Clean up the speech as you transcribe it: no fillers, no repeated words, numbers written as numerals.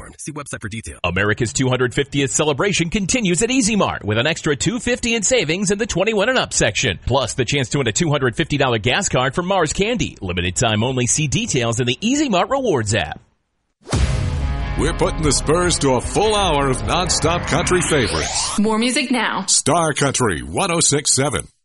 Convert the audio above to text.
See website for details. America's 250th celebration continues at Easy Mart with an extra $250 in savings in the 21 and up section. Plus the chance to win a $250 gas card from Mars Candy. Limited time only. See details in the Easy Mart Rewards app. We're putting the Spurs to a full hour of nonstop country favorites. More music now. Star Country 106.7.